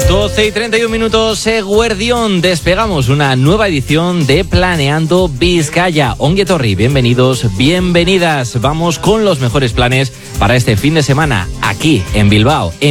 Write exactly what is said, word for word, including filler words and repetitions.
doce y treinta y un minutos, Eguerdión. Despegamos una nueva edición de Planeando Vizcaya. Ongi etorri, bienvenidos, bienvenidas. Vamos con los mejores planes para este fin de semana aquí en Bilbao.